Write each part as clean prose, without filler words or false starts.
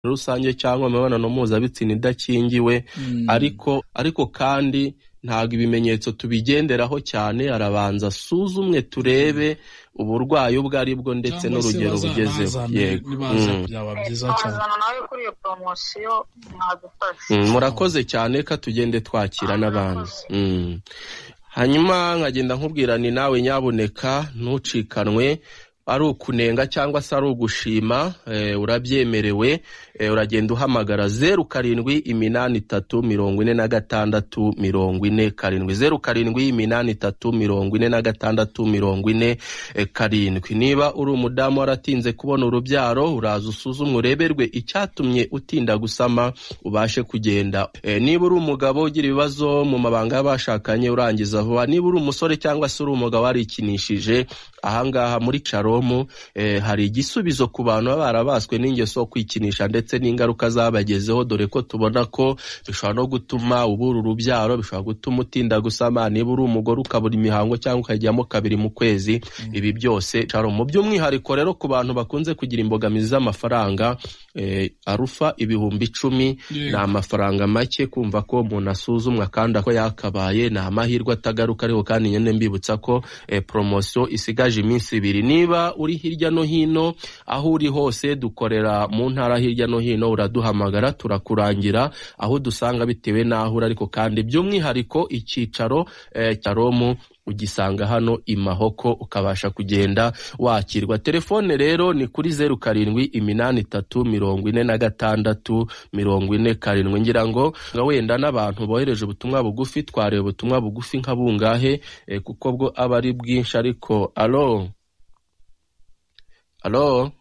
rusange cyangwa imibonano mpuzabitsina idakingiwe ariko kandi ntago ibimenyetso tubigenderaho cyane, arabanza asuzumwe turebe uburwayi ubwo ari bwo ndetse n'urugero bugezeho. Yego, byaba byiza cyane. nawe kuri iyo promosiyo mwadufasha. Murakoze cyane, ka tugende twakira n'abandi. Hanyuma nkagenda nkubwira ni nawe nyaboneka ntucikanwe, ari ukunenga cyangwa se ari ugushima, urabyemerewe, uragenda uhamagara 0783464047. Niba uri umudamu waratinze kubona urubyaro, uraza usuzumwe ureberwe icyatumye utinda gusama ubashe kugenda. Niba uri umugabo ugira ibibazo mu mabanga y'abashakanye urangiza vuba. Niba uri umusore cyangwa se uri umugabo warikinishije, ahangaha muri Caromu hari igisubizo ku bantu baba barabaswe n'ingeso kwikinisha ndetse n'ingaruka zabagezeho, dore ko tubona ko bishobora no gutuma ubura urubyaro, bishobora gutuma utinda gusama. Niba uri umugore ukabura imihango cyangwa ukajyamo 2 mu kwezi, ibi byose Caromu. By'umwihariko rero ku bantu bakunze kugira imbogamizi z'amafaranga, arufa 10,000 ni amafaranga make, kumva ko umuntu asuzumwa kandi ako yakabaye ni amahirwe atagaruka. Ariko kandi nyine mbibutsa ko promosiyo isigaje iminsi 2. Niba uri hirya no hino, aho uri hose, dukorera mu ntara hirya no hino, uraduhamagara turakurangira aho dusanga bitewe n'aho uri. Ariko kandi by'umwihariko icyicaro Caromu ugisanga hano i Mahoko, ukabasha kugenda wakirwa. Telefone rero ni kuri 0783464047. Ngira ngo wenda n'abantu bohereje ubutumwa bugufi, twareba ubutumwa bugufi nka bungahe kuko bwo aba ari bwinshi. Ariko alo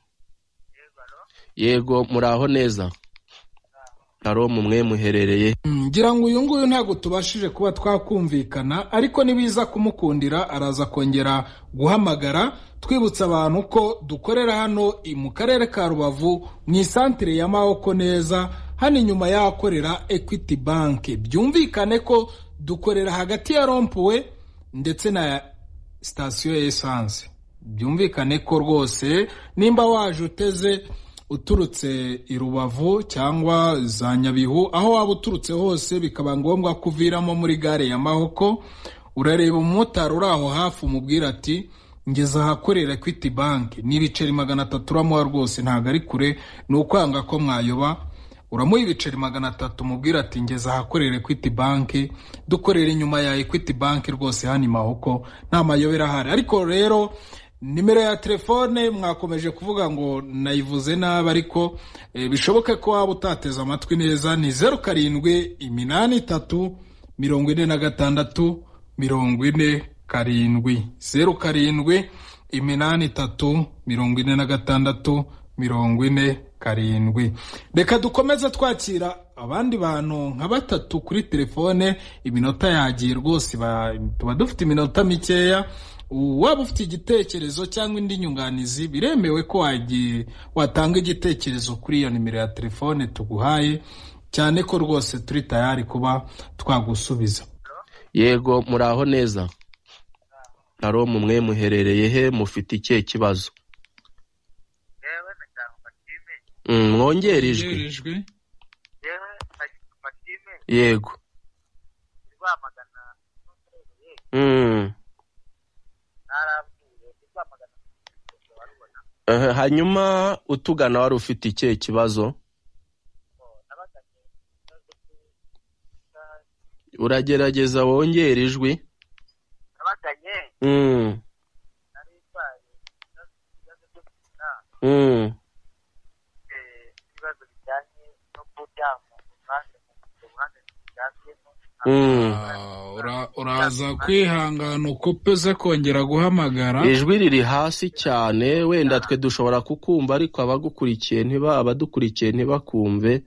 yego, muraho neza? Caromu mwe muherereye? Ngira ngo uyu nguyu ntago tubashije kuba twakumvikana, ariko nibiza kumukundira araza kongera guhamagara. Twibutsa abantu ko dukorera hano mu karere ka Rubavu mu isantere ya Mahoko neza, hano inyuma y'akorera Equity Bank. Byumvikane ko dukorera hagati ya Rompuwe ndetse na station ya essence. Byumvikane ko rwose nimba waje uteze uturutse i Rubavu cyangwa za Nyabihu, aho waba uturutse hose, bikaba ngombwa kuviramo muri gare ya Mahoko, urareba umumotari uri aho hafi umubwira ati ngeze ahakorera Equity Bank, n'ibiceri 300 uramuha rwose, ntago ari kure, ni ukwanga ko mwayoba. Uramuha ibiceri 300 umubwira ati ngeze ahakorera Equity Bank, dukorera inyuma ya Equity Bank rwose hano i Mahoko, nta mayobera ahari. Ariko rero nimero ya telefone mwakomeje kuvuga ngo nayivuze nabi, ariko bishoboke ko waba utateza amatwi neza. Ni 0783464047, 0783464047. Reka dukomeze twakira abandi bantu nka 3 kuri telefone. Iminota yagiye rwose, tuba dufite iminota mikeya. Waba ufite igitekerezo cyangwa indi nyunganizi, biremewe ko watanga igitekerezo kuri iyo nimero ya telefone tuguhaye, cyane ko rwose turi tayari kuba twagusubiza. Yego, muraho neza? Caromu mwe muherereye he? Mufite ikihe kibazo? Mwongere ijwi. Yego. Hanyuma utugana wari ufite ikihe kibazo? Uragerageza wongere ijwi. Uraza kwihangana ukopeze kongera guhamagara. Ijwi riri hasi cyane, wenda twe dushobora kukumva ariko abadukurikiye ntibakumve.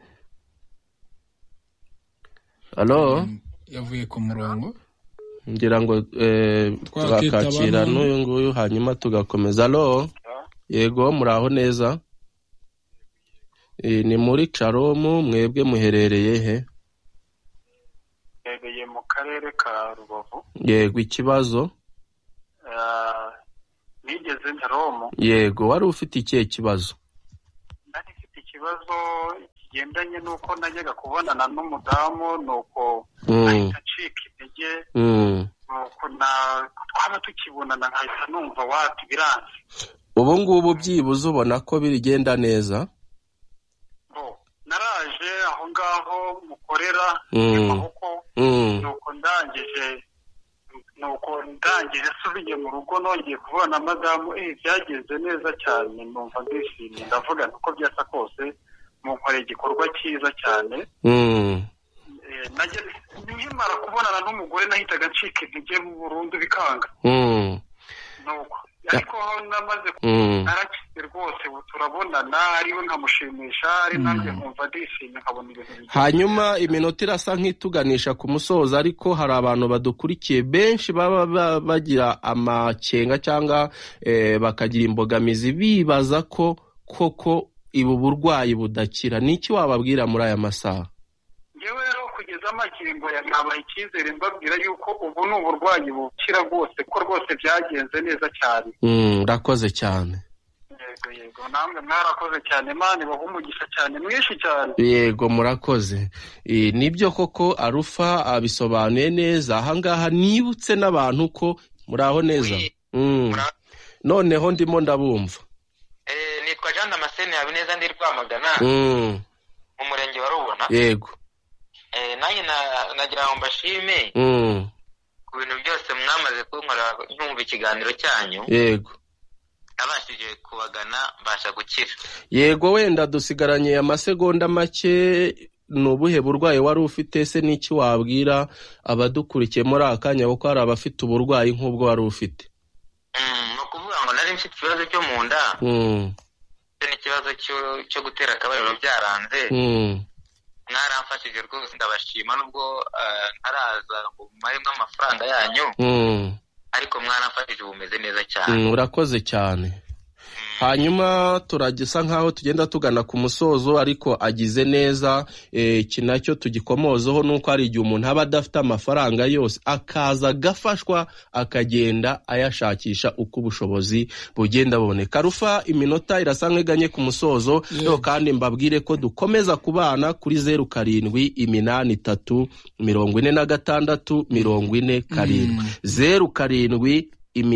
Alo? Yavuye ku murongo. Ngira ngo twakakira n'uyu nguyu hanyuma tugakomeza. Alo? Yego, muraho neza? Ni muri Caromu, mwebwe muherereye he? Mu karere ka Rubavu. Yego, ikibazo? Nigeze Caromu. Yego, wari ufite ikihe kibazo? Nari mfite ikibazo kigendanye n'uko najyaga kubonana n'umudamu nuko ahita acika intege nuko twaba tukibonana nkahita numva wati biranze. Ubu ngubu byibuze ubona ko birigenda neza? Naraje aho ngaho mukorera amaboko nuko ndangije subiye mu rugo nongeye kubona madamu byagenze neza cyane numva ndishimye ndavuga uko byasa kose munkore igikorwa cyiza cyane. Nkimara kubonana n'umugore nahitaga ncika intege mu Burundi bikanga nuko ariko namaze narakize rwose turabonana ariwe nkamushimisha ari nanjye nkumva ndishimye nkabona ibintu. Hanyuma iminota irasa nk'ituganisha ku musozo, ariko hari abantu badukurikiye benshi baba bagira amakenga cyangwa bakagira imbogamizi bibaza ko koko ibu burwayi budakira. Niki wababwira muri aya masaha? Yewe kugeza amakingo yabaye icyizere mbabwira yuko ubu ni uburwayi bukira rwose ko rwose byagenze neza cyane. Urakoze cyane. Yego namwe mwarakoze cyane, Imana ibahe umugisha cyane mwinshi cyane. Yego murakoze. Nibyo koko Arufa abisobanuye neza. Ahangaha nibutse n'abantu ko muraho neza. Noneho ndimo ndabumva. Nitwa Jean Damascene Habineza ndi Rwamagana mu murenge wa Rubona. Yego. Nanjye nagira ngo mbashime ku bintu byose mwamaze kunkora nkumva ikiganiro cyanyu. Yego. Abashije kubagana mbasha gukira. Yego, wenda dusigaranye amasegonda make. Nubuhe burwayi wari ufite se n'iki wabwira abadukurikiye muri akanya kuko hari abafite uburwayi nk'ubwo wari ufite? No kuvuga ngo nari mfite ikibazo cyo mu nda. N'ikibazo cyo gutera akabariro byaranze. Mwaramfashije rwose ndabashima nubwo ntaraza ngo mumaremwe amafaranga yanyu, ariko mwaramfashije bumeze neza cyane. Urakoze cyane. Hanyuma turagisa nkaho tugenda tugana ku musozo, ariko agize neza. Iki nacyo tugikomozaho nuko ari igihe umuntu aba adafite amafaranga yose akaza agafashwa akagenda ayashakisha uko ubushobozi bugenda buboneka. Rufa iminota irasa nk'iganye ku musozo, kandi mbabwire ko dukomeza kubana kuri 0783 46 40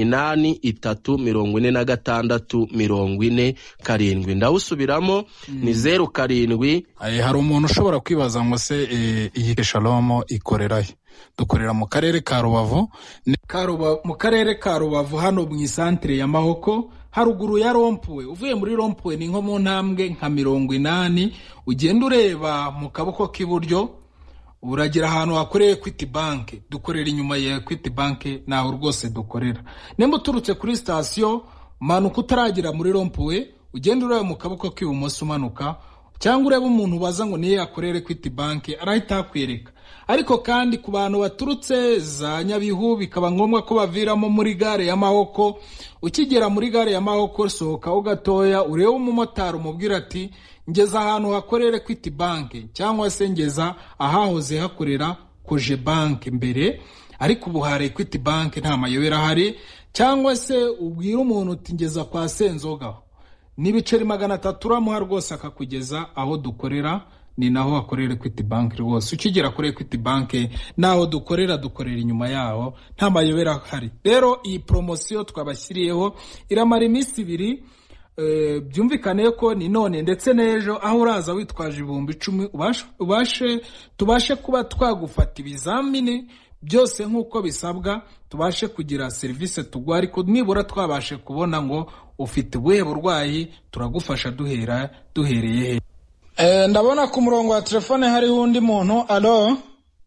0783 ndawusubiramo ni 07. Hari umuntu ushobora kwibaza ngo se iyi Shalom ikorera he? Dukorera mu karere ka Rubavu, mu karere ka Rubavu hano mu isantre ya Mahoko, haruguru ya Rompwe. Uvuye muri Rompwe ni nko mu ntambwe nka 80, ugenda ureba mu kaboko k'iburyo uragira ahantu hakoreye Equity Bank. Dukorera inyuma ya Equity Bank, naho rwose dukorera. Nembo turutse kuri station manuka utaragira muri Rompwe, ugenda ureba mu kaboko k'ibumoso umanuka, cyangwa ureba umuntu baza ngo niye yakorera Equity Bank arahita akwereka. Ariko kandi ku bantu baturutse za Nyabihu bikaba ngombwa ko baviramo muri gare ya Mahoko, ukigera muri gare ya Mahoko sohoka gatoya urebe umumotari umubwira ati ngeza ahantu hakorera Equity Bank, cyangwa se ngeza ahahoze hakorera Koje Bank mbere, ariko ubu hari Equity Bank nta mayobera hari. Cyangwa se ubwira umuntu uti ngeza kwa Senzoga, n'ibiceri 300 uramuha rwose akakugeza aho dukorera, ni naho hakorera Equity Bank rwose. Ukigera kuri Equity Bank naho dukorera inyuma yaho nta mayobera hari. Rero iyi promotion twabashyiriyeho iramara iminsi 2. Byumvikane ko ni none ndetse n'ejo, aho uraza witwaje 10,000 tubashe kuba twagufata ibizamini byose nk'uko bisabwa, tubashe kugira service tugwa, ariko nibura twabashe kubona ngo ufite ubuhe burwayi, turagufasha duhereye he. Ndabona ku murongo wa telefone hari undi muntu. Alo?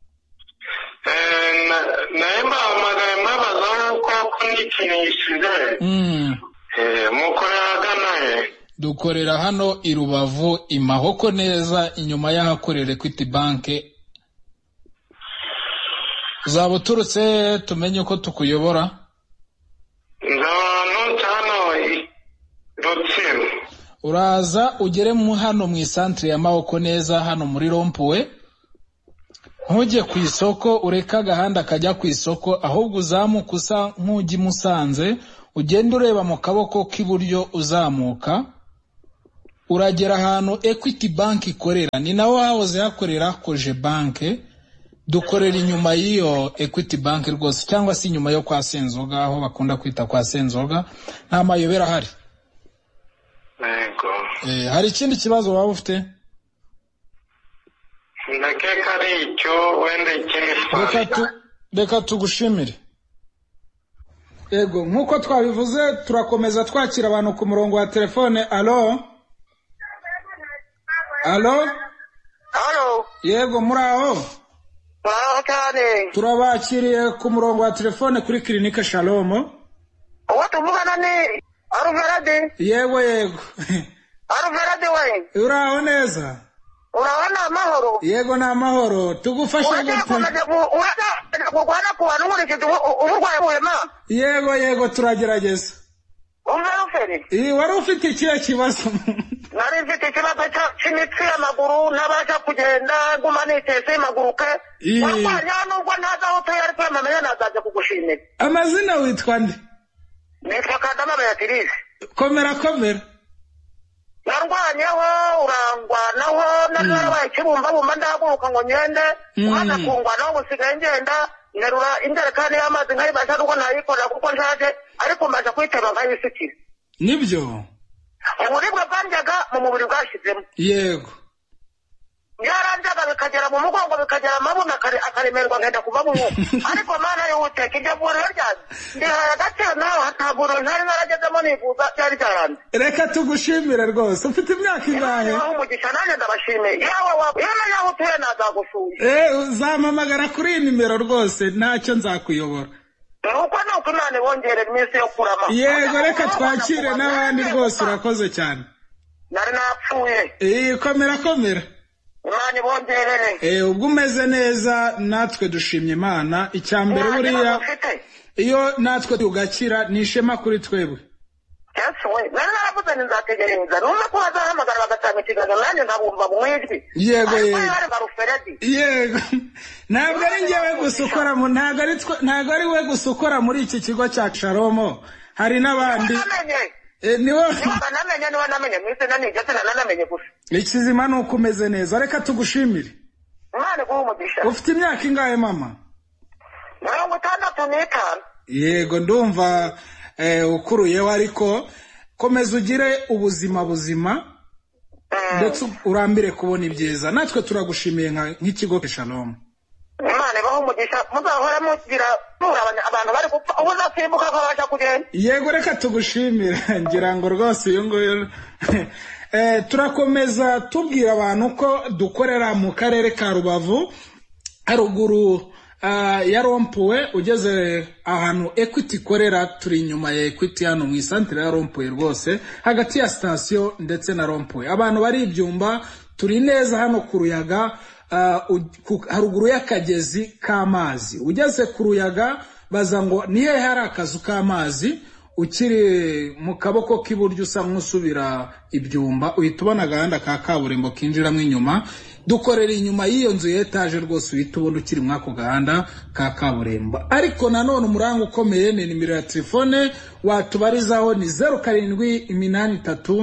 Naemba amagaye mabaza ko kundikinishije. Mukorera gana he? Dukorera hano i Rubavu i Mahoko neza inyuma y'ahakorera Equity Bank. Zaba uturutse tumenye uko tukuyobora? Ndabona cyano Rutsiro. Uraza ugere mu hano mu isantre ya Mahoko neza hano muri Rompwe. Ntujye ku isoko ureka agahanda kajya ku isoko, ahubwo uzamuka usa nk'ujya Musanze, ugenda ureba mu kaboko k'iburyo uzamuka. uragera ahantu Equity Bank ikorera, ni naho hahoze hakorera Koje Bank. Dukorera inyuma y'iyo Equity Bank rwose, cyangwa se inyuma yo kwa Senzoga, aho bakunda kwita kwa Senzoga. Nta mayobera hari. Yego. Hari ikindi kibazo waba ufite? Ndakeka ari icyo wenda ikindi. Reka tugushimire. Yego, nkuko twabivuze turakomeza twakira abantu ku murongo wa telefone. Allo? Yego, muraho? Cyane. Turabakiriye ku murongo wa telefone kuri Clinique Shalom. Uwo tuvugana ni Aruverade? Yego. Aruverade we? Uraho neza? Urabona amahoro? Yego, na amahoro. Tugufasha gute? Uragana ku bantu nkurikije uburwayi buhema? Yego, turagerageza. Umva wari ufite ikihe kibazo? Nari mfite ikibazo cy'imitsi y'amaguru, ntabasha kugenda, nguma nitese amaguru ke. Warwanya nubwo ntazi aho utuye ariko yamamenye nazaje kugushimira. Amazina witwa nde? Nitwa Kadama Beatrice. Komera. Narwanyeho, urangwanaho, narabaye ikibumbabumba ndahaguruka ngo ngende, umwana kungwanaho gusigaye ngenda, nterura injerekani y'amazi nkayibasha nuko nayikorera kuko nshaje, ariko mbaza kuyitema nkayisukira. Nibyo? Uburibwe bwanjyaga mu mubiri bwashizemo. Yego. Byaranjaga bikagera mu mugongo, bikagera amabuno akaremerwa ngenda kuva mu mwuka. Ariko Mana y'Uwiteka iryo vuriro ryanjye ndihaye agaciro nawe hatavuriro ntari naragezemo nivuza cyari cyaranze. Reka tugushimire rwose. Ufite imyaka ingahe? Umugisha nanjye ndabashimiye. Yewe yaho utuye nazagusuye. Uzampamagara kuri iyi nimero rwose, ntacyo nzakuyobora. Nuko Imana ibongerera iminsi yo kurama. Yego, reka twakire n'abandi rwose, urakoze cyane. Nari napfuye. Komera. Imana ibongerere. Ubwo umeze neza natwe dushimye Imana. Icyambere buriya iyo natwe tugakira ni ishema kuri twebwe. Yesu we, nari naravuze nzategereza. Numva ko bazahamagara bagatanga ikiganiro nanjye nkabumva mu ijwi. Yego. Ntabwo ari njyewe gusa ukora ntabwo ari we gusa ukora muri iki kigo cya Shalom. Hari n'abandi. Niwe namenye mwese nanamenye gusa. Ikizima ni uko umeze neza. Reka tugushimire. Imana iguhe umugisha. Ufite imyaka ingahe mama? 65. Yego, ndumva ukuruyeho, ariko komeza ugire ubuzima buzima ndetse urambire kubona ibyiza. Natwe turagushimiye nk'ikigo Shalom. Imana ibahe umugisha, muzahora mugira abantu bari gupfa ubu zasimbuka kabasha kugenda. Yego, reka tugushimire. Ngira ngo rwose uyu nguyu. Turakomeza tubwira abantu ko dukorera mu karere ka Rubavu, haruguru ya Rompuwe. Ugeze ahantu Equity ikorera, turi inyuma ya Equity hano mu isantere ya Rompuwe rwose, hagati ya station ndetse na Rompuwe. Abantu bari ibyumba, turi neza hano ku Ruyaga, haruguru y'akagezi k'amazi. Ugeze ku Ruyaga baza ngo nihe hari akazu k'amazi, ukiri mu kaboko k'iburyo usa nk'usubira ibyumba, uhita ubona agahanda ka kaburimbo kinjiramo inyuma. Dukorera inyuma y'iyo nzu y'etaje rwose, uhita ubona ukiri mwako gahanda ka kaburimbo. Ariko nanone umuranga ukomeye ni nimero ya telefone watubarizaho, ni 0783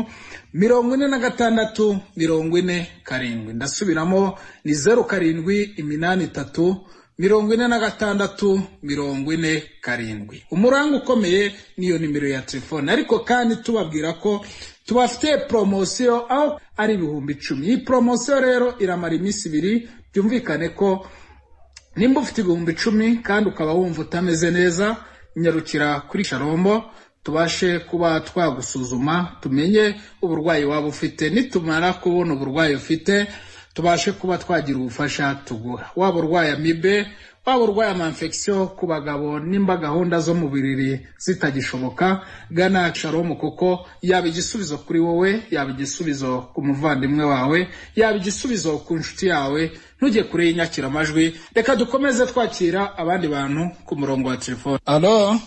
46 40. Ndasubiramo, ni 0783 46 40. Umuranga ukomeye niyo nimero ya telefone. Ariko kandi tubabwira ko tubafite promotion aho ari 10,000. Iyi promotion rero iramara iminsi 2. Byumvikane ko nimba ufite 10,000 kandi ukaba wumva utameze neza, nyarukira kuri Shalom tubashe kuba twagusuzuma, tumenye uburwayi waba ufite. Nitumara kubona uburwayi ufite, tubashe kuba twagira ubufasha tuguha. Waba urwaye amibe, waba urwaye infection ku bagabo, nimba gahunda zo mu biriri zitagishoboka, gana Shalom kuko yaba igisubizo kuri wowe, yaba igisubizo ku muvandimwe wawe, yaba igisubizo ku nshuti yawe. Ntujye kure y'inyakira amajwi. Reka dukomeze twakira abandi bantu ku murongo wa telefone. Allo?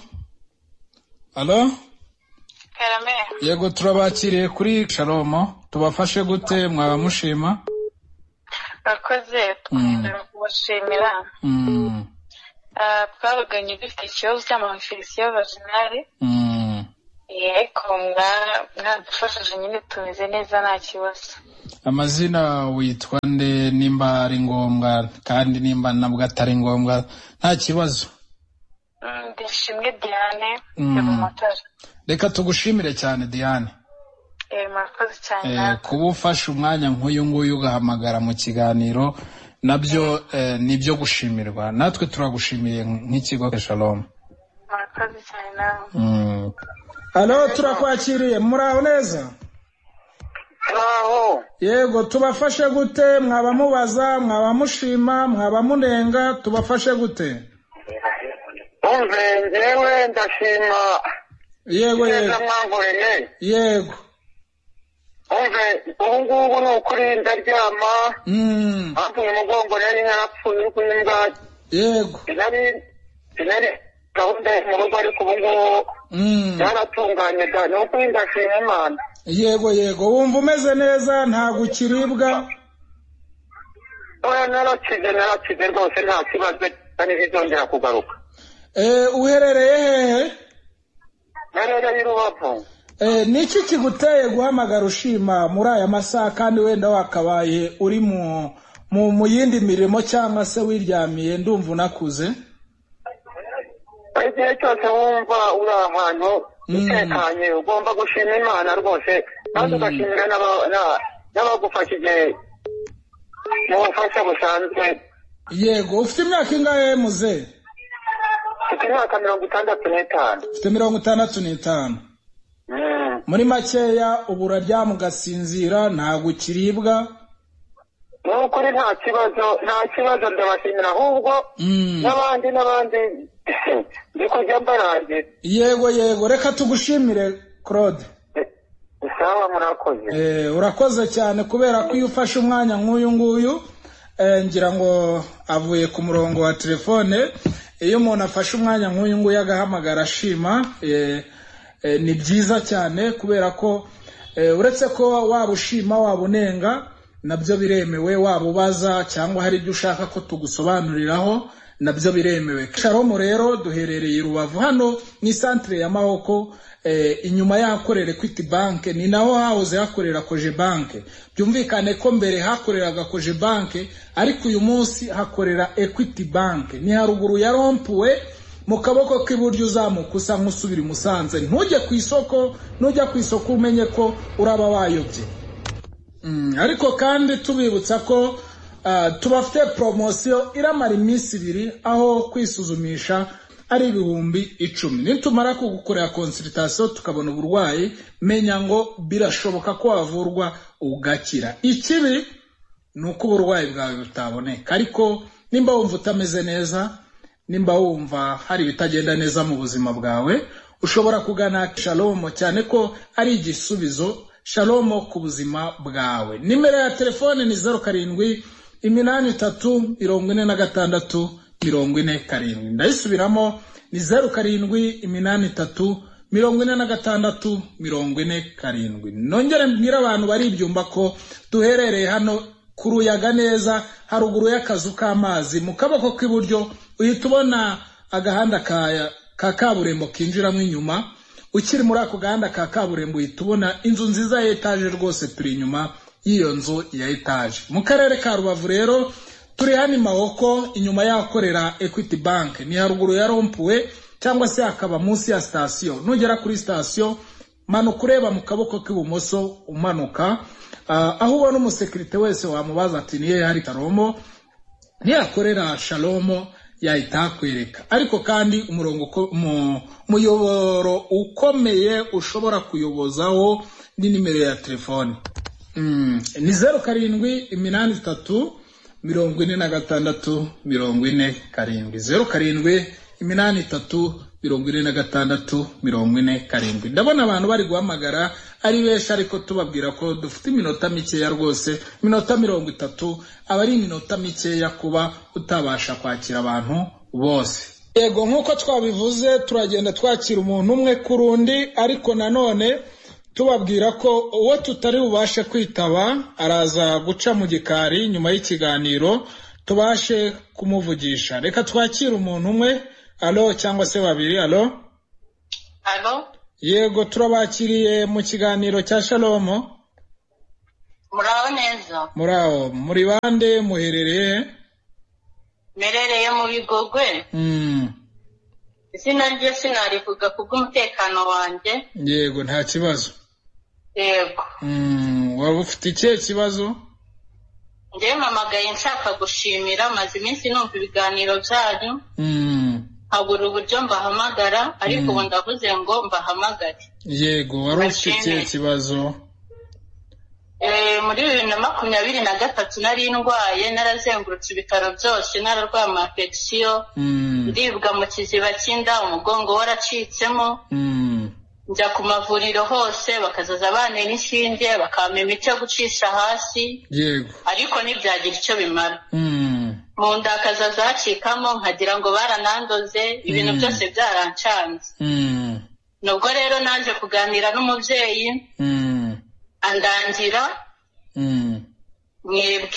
Karame. Yego, turabakiriye kuri Shalom. Tubafashe gute mwaba mushima? Akoze twenda kubashimira. Twabaganye dufite ikibazo cy'amafirisiyo vaginale. yego mwadufashije nyine tumeze neza nta kibazo. Amazina witwa nde nimba ari ngombwa kandi nimba nabwo atari ngombwa nta kibazo? Ndishimwe Diane yo mu Mutara. Reka tugushimire cyane Diane. Murakoze cyane. Kuba ufashe umwanya nk'uyu nguyu ugahamagara mu kiganiro nabyo nibyo gushimirwa. Natwe turagushimiye nk'ikigo Shalom. Murakoze cyane nawe. Halo, turakwakiriye. Muraho neza? Muraho. Yego, tubafashe gute? Mwaba mubaza, mwaba mushima, mwaba munenga, tubafashe gute? Umve njyewe ndashima. Yego. Yego. Umve ubu ngubu ni ukuri ndaryama. Havuye umugongo nari narapfuye uri kunyumva. Yego. Sinari gahunda mu rugo ariko ubu ngubu yaratunganye da ni ukuri ndashima Imana. Yego, wumva umeze neza nta gukiribwa? Oya narakize rwose nta kibazo kandi bizongera kugaruka. Uherereye hehe? Narereye i Rubavu. Niki kiguteye guhamagara ushima muri aya masaha kandi wenda wakabaye uri mu yindi mirimo cyangwa se wiryamiye ndumva unakuze? Igihe cyose wumva uri ahantu utekanye ugomba gushima Imana rwose kandi ugashimira n'abagufashije mu bufasha busanzwe. Yego, ufite imyaka ingahe muze? Ufite imyaka 65. Ufite 65. Muri makeya ubu uraryama ugasinzira nta gukiribwa? Nukuri nta kibazo ndabashimira ahubwo n'abandi ndi kujya mbarangira. Yego, reka tugushimire Claude. Sawa murakoze. Urakoze cyane kubera ko iyo ufashe umwanya nk'uyu nguyu ngira ngo avuye ku murongo wa telefone. Iyo umuntu afashe umwanya nk'uyu nguyu agahamagara ashima ni byiza cyane kubera ko uretse ko waba ushima waba unenga nabyo biremewe, waba ubaza cyangwa hari ibyo ushaka ko tugusobanuriraho nabyo biremewe. Shalom rero duherereye i Rubavu hano ni centre ya Mahoko, inyuma y'ahakorera Equity Bank, ni naho hahoze hakorera Koje Bank. Byumvikane ko mbere hakoreraga Koje Bank ariko uyu munsi hakorera Equity Bank. Ni haruguru ya rompuwe mu kaboko k'iburyo uzamuka usa nk'usubira Musanze. Ntujye ku isoko, nujya ku isoko umenye ko uraba wayobye. Ariko kandi tubibutsa ko tubafite promotion iramara iminsi 2 aho kwisuzumisha ari 10,000. Nitumara kugukorera consultation tukabona uburwayi menya ngo birashoboka ko wavurwa ugakira. Ikibi nuko uburwayi bwawe butaboneka, ariko nimba wumva utameze neza, nimba wumva hari bitagenda neza mu buzima bwawe, ushobora kugana Shalom cyane ko ari igisubizo. Shalom ku buzima bwawe. Nimero ya telefone ni 0783464047. Ndayisubiramo ni 0783464047. Nongere mbwira abantu bari ibyumba ko duherereye hano ku Ruyaga neza haruguru y'akazu k'amazi mu kaboko k'iburyo uhita ubona agahanda ka kaburembo kinjiramo inyuma. Ukiri muri ako gahanda ka kaburembo uhita ubona inzu nziza ya etage rwose turi inyuma y'iyo nzu ya etage. Mu karere ka Rubavu rero turi hano Mahoko inyuma y'ahakorera Equity Bank, ni haruguru ya rompuwe cyangwa se akaba munsi ya station. Nugera kuri station manuka ureba mu kaboko k'ibumoso umanuka aho ubona umusekirite wese wamubaza ati niye hari Karomo ntiyakorera Shalom yahita akwereka. Ariko kandi umurongo muyoboro ukomeye ushobora kuyobozaho ni nimero ya telefone ni 0783464047. 0783464047. Ndabona abantu bari guhamagara ari benshi ariko tubabwira ko dufite iminota mikeya rwose, minota 30 abari iminota mikeya kuba utabasha kwakira abantu bose. Yego, nkuko twabivuze turagenda twakira umuntu umwe kurundi, ariko nanone tubabwira ko uwo tutari bubashe kwitaba araza guca mu gikari nyuma y'ikiganiro tubashe kumuvugisha. Reka twakira umuntu umwe. Alo cyangwa se babiri. Alo. Yego, turabakiriye mu kiganiro cya Shalom. Muraho neza. Muraho, muri bande muherereye? Merereye mu Bigogwe. Izina rye sinarivuga kubw'umutekano wanjye. Yego, nta kibazo. Yego. Waba ufite ikihe kibazo? Njyewe mpamagaye nshaka gushimira, maze iminsi numva ibiganiro byanyu. Habura uburyo mbahamagara, ariko ubu ndavuze ngo mbahamagare. Yego, wari ufite ikihe kibazo? Muri 2023 nari ndwaye, narazengurutse ibitaro byose, nararwaye amafection, ndibwa mu kiziba cy'inda, umugongo waracitsemo. Njya ku mavuriro hose, bakazaza abana n'inshinge, bakampa imiti yo gucisha hasi. Yego. Ariko ntibyagira icyo bimara. Mu nda hakazaza hacikamo, nkagira ngo baranandoze, ibintu byose byarancanze. Nubwo rero naje kuganira n'umubyeyi, andangira mwebwe.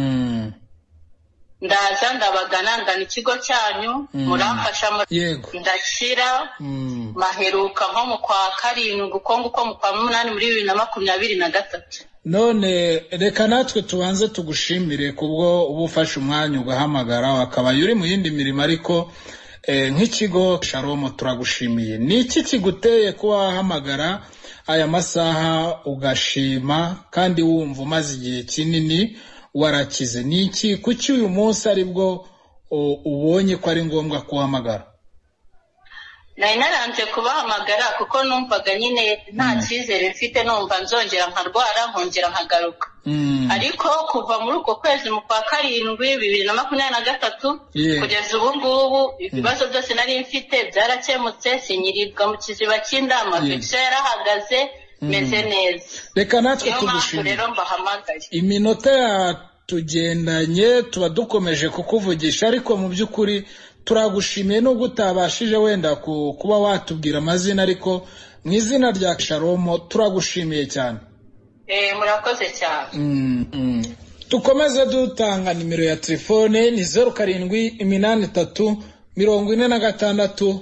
Ndaza ndabagana, ndana ikigo cyanyu, muramfasha, ndakira. Maheruka nko mu kwa 7 uko mu kwa 8 muri 2023. None reka natwe tubanze tugushimire kubwo ubufasha umwanya ugahamagara, wakaba yuri mu yindi mirimo, ariko nk'ikigo Shalom turagushimiye. Ni iki kiguteye kuba wahamagara aya masaha ugashima kandi wumva umaze igihe kinini warakize? Ni iki kuki uyu munsi aribwo ubonye ko ari ngombwa kuhamagara? Nari naranze kubahamagara kuko numvaga nyine nta cyizere mfite, numva nzongera nkarwara nkongera nkagaruka. Ariko kuva muri uko kwezi mu kwa 7 2023 kugeza ubu ngubu ibibazo byose nari mfite byarakemutse, sinyiribwa mu kiziba cy'inda, amafection yarahagaze, meze neza. Reka natwe tugushimire. Rero mbahamagaye. Iminota yatugendanye tuba dukomeje kukuvugisha, ariko mu by'ukuri turagushimiye nubwo utabashije wenda kuba watubwira amazina, ariko mu izina rya Shalom turagushimiye cyane. Murakoze cyane. Tukomeze dutanga nimero ya telefone ni 0783 46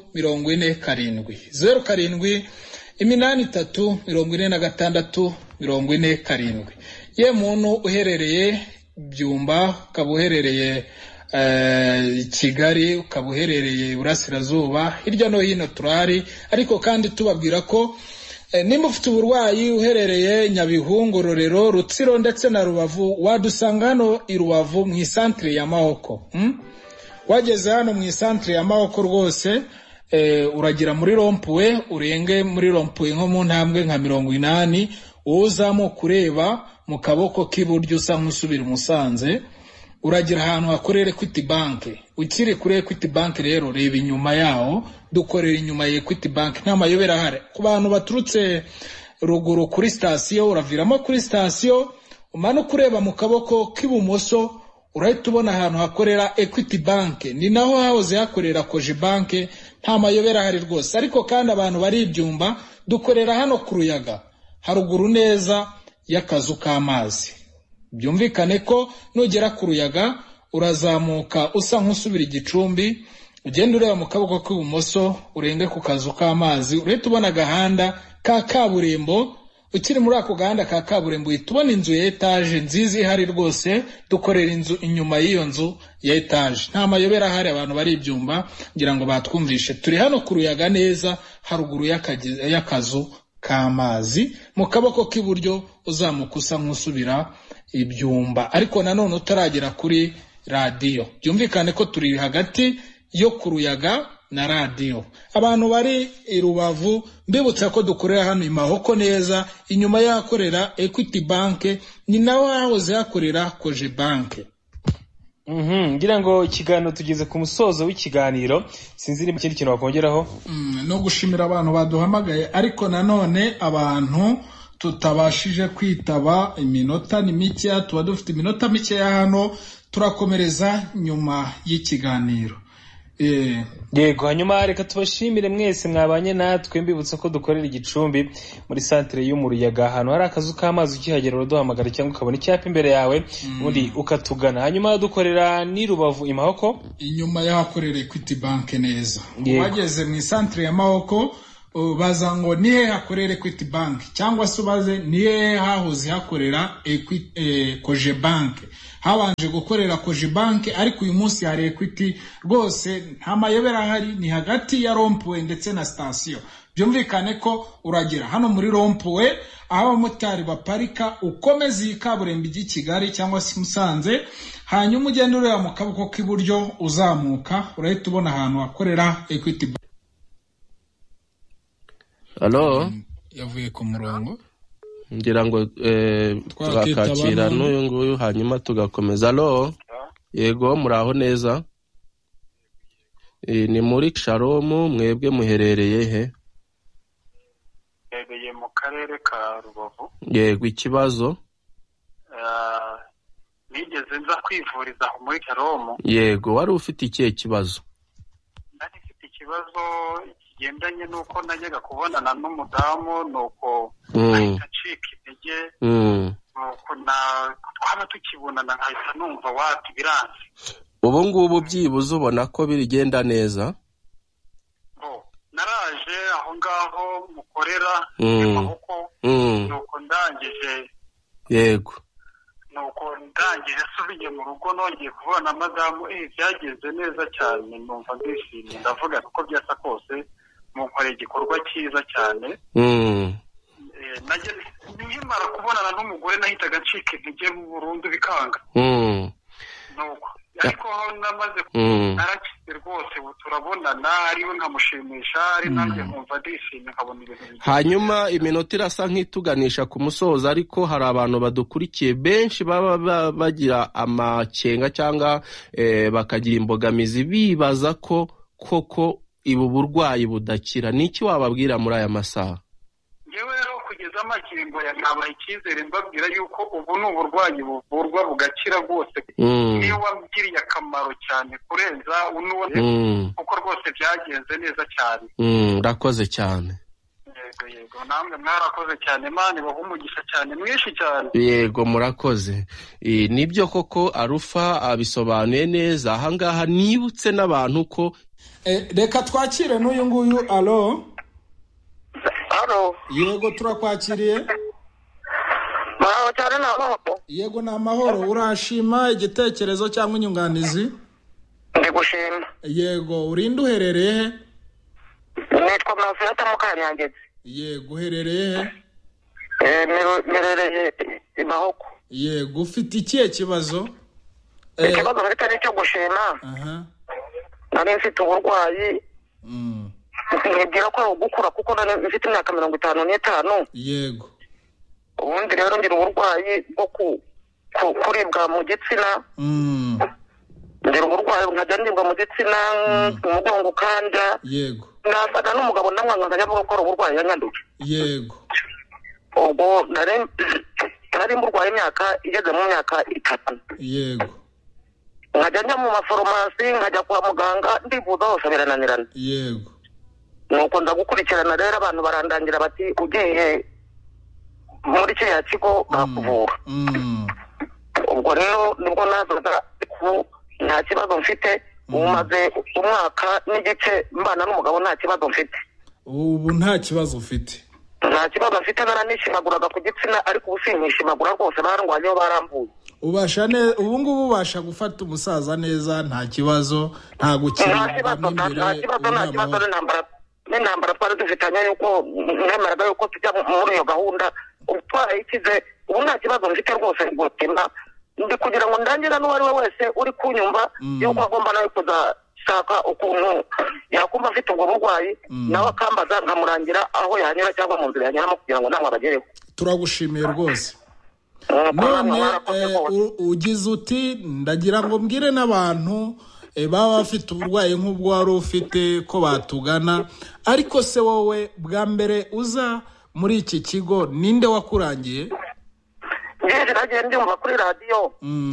47 0783 46 ye muntu uherereye Byumba, ukaba uherereye Kigali, ukaba uherereye Burasirazuba, hirya no hino turahari. Ariko kandi tubabwira ko nimba ufite uburwayi uherereye Nyabihu, Ngororero, Rutsiro ndetse na Rubavu, wadusanga hano i Rubavu mu isantre ya Mahoko. Wageze hano mu isantre ya Mahoko rwose, uragira muri rompuwe, urenge muri rompuwe nko mu ntambwe nka 80, uzamo kureba mu kaboko k'iburyo usa nk'usubira Musanze, uragira ahantu hakorera Equity Bank. Ukiri kuri Equity Bank rero reba inyuma yaho, dukorera inyuma ya Equity Bank, nta mayobera ahari. Ku bantu baturutse ruguru kuri station, uraviramo kuri station, umanuka ureba mu kaboko k'ibumoso, urahita ubona ahantu hakorera Equity Bank. Ni naho hahoze hakorera Koje Bank, nta mayobera ahari rwose. Ariko kandi abantu bari Ibyumba, dukorera hano ku Ruyaga, haruguru neza y'akazu k'amazi. Byumvikane ko nugera ku Ruyaga urazamuka usa nk'usubira Igicumbi, ugenda ureba mu kaboko k'ibumoso, urenge ku kazu k'amazi, urahita ubona agahanda ka kaburimbo. Ukiri muri ako gahanda ka kaburimbo uhita ubona inzu ya etage nziza ihari rwose, dukorera inzu inyuma y'iyo nzu ya etage. Nta mayobera ahari, abantu bari Ibyumba ngira ngo batwumvishe. Turi hano ku Ruyaga neza haruguru y'akazu k'amazi, mu kaboko k'iburyo uzamuka usa nk'usubira Ibyumba. Ariko nanone utaragera kuri radio, byumvikane ko turi hagati yo ku Ruyaga na radio. Abantu bari i Rubavu mbibutsa ko dukorera hano i Mahoko neza, inyuma y'ahakorera Equity Bank, ni naho hahoze hakorera Koje Bank. Ngira ngo ikiganiro tugeze ku musozo w'ikiganiro, sinzi niba ikindi kintu wakongeraho. No gushimira abantu baduhamagaye, ariko nanone abantu tutabashije kwitaba, iminota ni mike, tuba dufite iminota mike hano, turakomereza nyuma y'ikiganiro. Yego, hanyuma reka tubashimire mwese mwabanye natwe, mbibutsa ko dukorera Igicumbi muri santere y'Umuruyaga, ahantu hari akazu k'amazi, ukihagera uraduhamagara cyangwa ukabona icyapa imbere yawe ubundi ukatugana. Hanyuma dukorera ni Rubavu i Mahoko, inyuma y'ahakorera Equity Bank neza. Wageze mu santere ya Mahoko baza ngo ni he hakorera Equity Bank cyangwa se ubaze ni he hahoze hakorera Koje Bank. Habanje gukorera Koje Bank ariko uyu munsi hari Equity. Rwose nta mayobera ahari, ni hagati ya Rompuwe ndetse na station. Byumvikane ko uragera hano muri Rompuwe aho abamotari baparika, ukomeza iyi kaburimbo ijya i Kigali cyangwa se Musanze, hanyuma ugenda ureba mu kaboko k'iburyo uzamuka urahita ubona ahantu hakorera Equity Bank. Halo, yavuye ku murongo ngira ngo twakakira n'uyu nguyu hanyuma tugakomeza. Halo, yego muraho neza? Ni muri Shalom, mwebwe muherereye he? Herereye mu karere ka Rubavu. Yego, ikibazo? Nigeze nza kwivuriza muri Shalom. Yego, wari ufite ikihe kibazo? Nari mfite ikibazo kigendanye nuko najyaga kubonana n'umudamu, nuko nahita ncika intege, nuko twaba tukibonana nkahita numva wati biranze. Ubu ngubu byibuze ubona ko birigenda neza? Naraje aho ngaho mukorera amaboko, nuko ndangije. Yego. Nuko ndangije subiye mu rugo nongeye kubona madamu, byagenze neza cyane, numva ndishimye, ndavuga uko byasa kose mukoreye igikorwa cyiza cyane. Nkimara kubonana n'umugore nahitaga ncika intege burundu bikanga. Nuko ariko aho namaze narakize rwose, turabonana ariwe nkamushimisha, ari nanjye nkumva ndishimye nkabona ibintu byiza. Hanyuma iminota irasa nk'ituganisha ku musozo, ariko hari abantu badukurikiye benshi baba bagira amakenga cyangwa bakagira imbogamizi bibaza ko koko ibu burwayi budakira. Niki wababwira muri aya masaha? Yewe rero kugeza amakingo yabaye icyizere, mbabwira yuko ubu ni uburwayi buvurwa bugakira rwose. Niyo wabwiriye akamaro cyane kurenza unone, kuko rwose byagenze neza cyane. Urakoze cyane. Yego, namwe mwarakoze cyane, Imana ibahe umugisha cyane mwinshi cyane. Yego, murakoze. Nibyo koko Arufa abisobanuye neza. Ahangaha nibutse n'abantu ko reka twakire n'uyu nguyu. Alo. Halo. Yego, turakwakiriye. Muraho cyane, ni amahoro? Yego, ni amahoro. Urashima igitekerezo cyangwa inyunganizi? Ndi gushima. Yego, urinde uherereye he? Nitwa Mafiyata Mukanyangezi. Yego, uherereye he? Merereye i Mahoko. Yego, ufite ikihe kibazo? Ikibazo mfite ni cyo gushima. Nari mfite uburwayi. Nibwira ko ari ugukura kuko nari mfite imyaka 55. Yego. Ubundi rero ngira uburwayi bwo kuribwa mu gitsina. Ngira uburwayi nkajya ndibwa mu gitsina, umugongo ukanja. Yego. Nafata n'umugabo namwanga nkajya avuga ko ari uburwayi yanyanduje. Yego. Ubwo nari mburwaye imyaka igeze mu myaka 3. Yego. Nkajya njya mu maforomasi, nkajya kwa muganga, ndivuza hose birananirana. Yego. Nuko ndagukurikirana rero abantu barandangira bati ugiye muri kiriya kigo bakuvura. Ubwo rero nibwo nazaga nta kibazo mfite, umaze umwaka n'igice mbana n'umugabo nta kibazo mfite. Ubu nta kibazo ufite? Nta kibazo mfite, naranishimaguraga ku gitsina ariko ubu sinishimagura rwose, barangwanyeho barambuye. Ubasha neza ubu ngubu, ubasha gufata umusaza neza nta kibazo, nta gukira. Nta kibazo n'intambara twari dufitanye yuko mwemeraga yuko tujya muri iyo gahunda, twarayikize. Ubu nta kibazo mfite rwose gutima, ndi kugira ngo ndangira n'uwari we wese uri kunyumva yuko agomba nawe kuzashaka ukuntu yakumva afite ubwo burwayi, nawe akambaza nkamurangira aho yanyura cyangwa mu nzira yanyuramo kugira ngo namwe abagereho. Turagushimiye rwose. None ugize uti ndagira ngo mbwire n'abantu baba bafite uburwayi nk'ubwo wari ufite ko batugana, ariko se wowe bwa mbere uza muri iki kigo ninde wakurangiye? Ngeje nagiye ndumva kuri radio.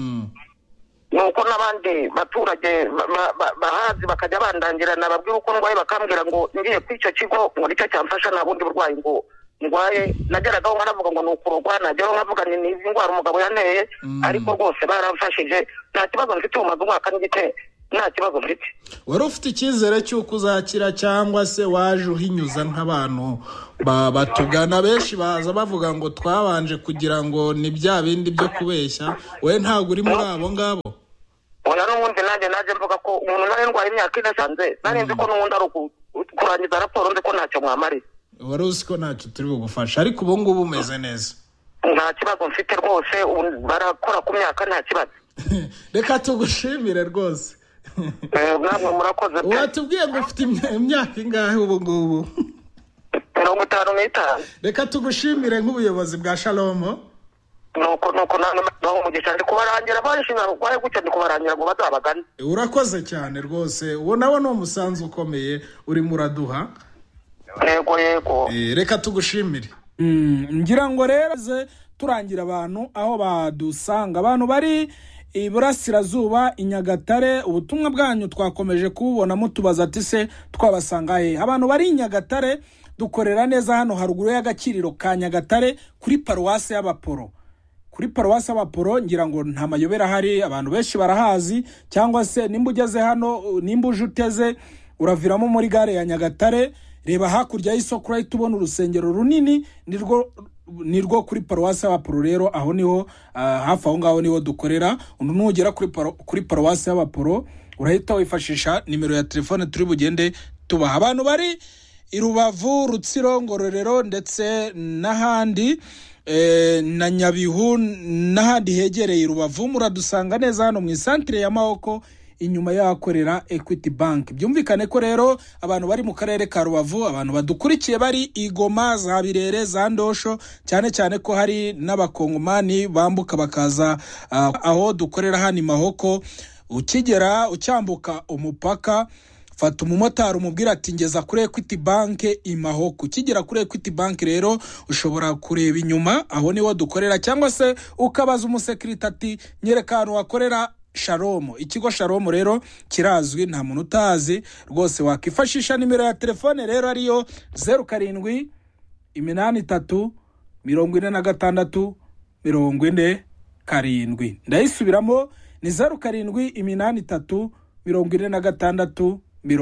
Nuko n'abandi baturage bahazi bakajya bandangira, nababwira uko ndwaye bakambwira ngo ngiye kuri icyo kigo ngo nicyo cyamfasha, nta bundi burwayi ngo ndwaye. Nageragaho nkanavuga ngo ni ukurogwa, nageraho nkavuga ni indwara umugabo yanteye, ariko rwose baramfashije. Nta kibazo mfite, umaze umwaka n'igice nta kibazo mfite. Wari ufite icyizere cy'uko uzakira cyangwa se waje uhinyuza nk'abantu batugana benshi baza bavuga ngo twabanje kugira ngo ni bya bindi byo kubeshya, we ntabwo uri muri abo ngabo? Oya, n'ubundi naje mvuga ko umuntu nari ndwaye imyaka ine sanze, nari nzi ko n'ubundi ari kurangiza raporo, nzi ko ntacyo mwamariye. Wari uzi ko ntacyo turi bugufasha, ariko ubu ngubu umeze neza? Nta kibazo mfite rwose, barakora ku myaka, nta kibazo. Reka tugushimire rwose. Namwe murakoze. Watubwiye ngo ufite imyaka ingahe ubu ngubu? 55. Reka tugushimire nk'ubuyobozi bwa Shalom. Nuko naho umugisha ndi kubarangira, barishimira kwaye gutya ndi kubarangira ngo bazabagane. Urakoze cyane rwose, uwo nawe ni umusanzu ukomeye uri muraduha. Yego. Reka tugushimire. Ngira ngo rero turangira abantu aho badusanga, abantu bari Iburasirazuba, Inyagatare. Ubutumwa bwanyu twakomeje kububona mutubaza ati se twabasanga he? Abantu bari Inyagatare dukorera neza hano haruguru y'agakiriro ka Nyagatare kuri paruwasi y'Abaporo. Kuri paruwasi y'Abaporo ngira ngo nta mayobera hari, abantu benshi barahazi, cyangwa se nimba ugeze hano, nimba uje uteze uraviramo muri gare ya Nyagatare, reba hakurya y'isoko right ubona urusengero runini, nirwo kuri paruwasi y'Abaporo. Rero aho niho hafi aho ngaho niho dukorera. Nugera kuri paruwasi y'Abaporo urahita wifashisha nimero ya telefone turi bugende tubaha. Abantu bari i Rubavu, Rutsiro, Ngororero ndetse n'ahandi na Nyabihu n'ahandi hegereye Rubavu, muradusanga neza hano mu isantere ya Mahoko inyuma y'ahakorera Equity Bank. Byumvikane ko rero abantu bari mu karere ka Rubavu, abantu badukurikiye bari Igoma, za Birere, za Ndosho, cyane ko hari n'abakongomani bambuka bakaza aho dukorera hano Mahoko. Ukigera ucyambuka umupaka, fata umumotari umubwira ati ngeza kuri Equity Bank Mahoko. Ukigera kuri Equity Bank rero ushobora kureba inyuma, aho niho dukorera, cyangwa se ukabaza umusekirite ati nyereka ahantu wakorera Shalom. Ikigo Shalom rero kirazwi, nta muntu utazi rwose. Wakifashisha nimero ya telefone rero ariyo 07 83 46 47. Ndayisubiramo, ni 07 83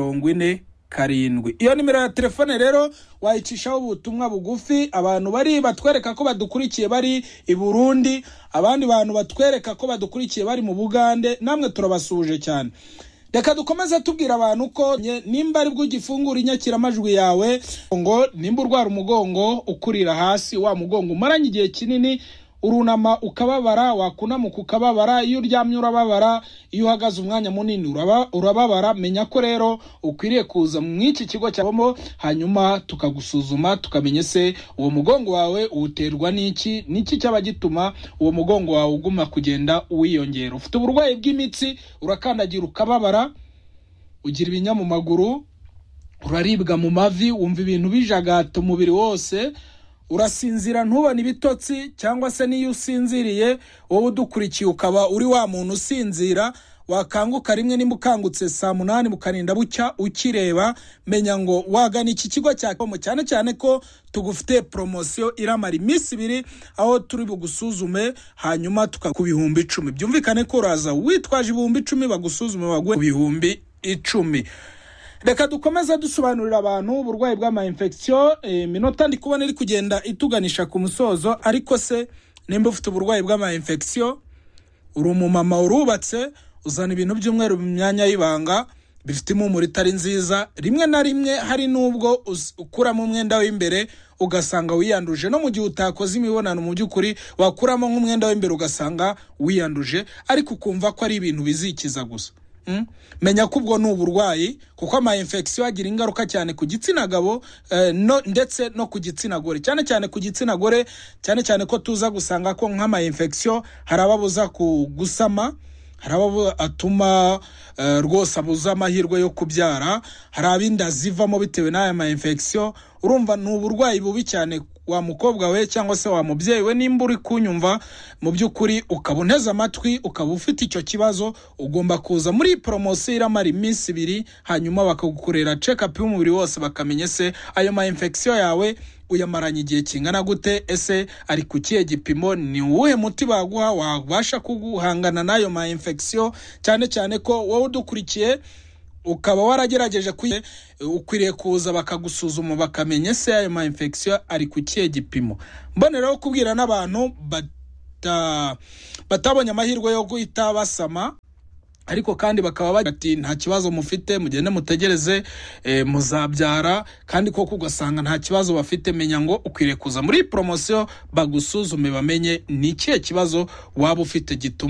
46 47. Iyo nimero ya telefone rero wayicishaho ubutumwa bugufi. Abantu bari batwereka ko badukurikiye bari i Burundi, abandi bantu batwereka ko badukurikiye bari mu Bugande, namwe turabasuje cyane. Reka dukomeze tubwira abantu ko nimba ari bwo gifungura inyakiramajwi yawe, ngo nimba urwara umugongo ukurira hasi, wa mugongo umaranye igihe kinini, urunama ukababara, wakunamuka ukababara, iyo uryamye urababara, iyo uhagaze umwanya munini urababara, menya ko rero ukwiriye kuza mu iki kigo cyabamo, hanyuma tukagusuzuma tukamenya se uwo mugongo wawe uterwa n'iki cyaba gituma uwo mugongo wawe uguma kugenda uwiyongera. Ufite uburwayi bw'imitsi, urakandagira ukababara, ugira ibinya mu maguru, uraribwa mu mavi, wumva ibintu bijagata umubiri wose, urasinzira ntubone ibitotsi, cyangwa se niyo usinziriye wowe udukurikiye ukaba uri wa muntu usinzira, wakanguka rimwe nimba ukangutse saa 8 mukarinda bucya ukireba, menya ngo wagana iki kigo cya Komo, cyane ko tugufite promotion iramara iminsi 2 aho turi bugusuzume hanyuma tukakubihumbi 10. Byumvikane ko uraza witwaje ibihumbi 10 bagusuzume bagwe ibihumbi 10. Reka dukomeza dusobanurira abantu uburwayi bw'ama infection. Minota ndi kubona iri kugenda ituganisha ku musozo, ariko se nimba ufite uburwayi bw'ama infection, uri umumama urubatse, uzana ibintu by'umweru mu myanya y'ibanga bifite impumuro itari nziza, rimwe na rimwe hari nubwo ukuramo umwenda w'imbere ugasanga wiyanduje, no mu gihe utakoze imibonano mu by'ukuri wakuramo nk'umwenda w'imbere ugasanga wiyanduje, ariko ukumva ko ari ibintu bizikiza gusa. Menya ko ubwo ni uburwayi, kuko ama infection agira ingaruka cyane ku gitsina gabo ndetse no ku gitsina gore, cyane ku gitsina gore, cyane ko tuza gusanga ko nk'ama infection harababuza kugusama, haraba atuma rwose abuza amahirwe yo kubyara, hari abinda zivamo bitewe n'aya ma infection. Urumva ni uburwayi bubi cyane wa mukobwa we cyangwa se wa mubyeyi we, nimba uri kunyumva mu by'ukuri ukaboneza amatwi ukaba ufite icyo kibazo, ugomba kuza muri promotion iramara iminsi 2, hanyuma bakagukorera check up y'umubiri wose bakamenya se ayo ma infection yawe uyamaranye igihe kingana gute, ese ari ku kihe gipimo, ni uwuhe muti baguha wabasha kuguhangana n'ayo ma infection, cyane cyane ko wowe udukurikiye ukaba waragerageje ukwiriye kuza bakagusuzuma bakamenya se ayo ma infection ari ku kihe gipimo. Mboneraho kubwira n'abantu batabonye amahirwe yo guhita basama, ariko kandi bakaba bati nta kibazo mufite, mugende mutegereze muzabyara, kandi koko ugasanga nta kibazo bafite. Menya ngo ukwiriye kuza muri promotion bagusuzume bamenye ni ikihe kibazo waba ufite gituma